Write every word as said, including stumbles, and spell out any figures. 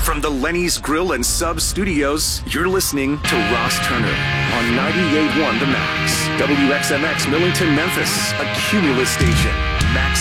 From the Lenny's Grill and Sub Studios, you're listening to Ross Turner on ninety-eight point one The Max. W X M X Millington, Memphis, a Cumulus station. Max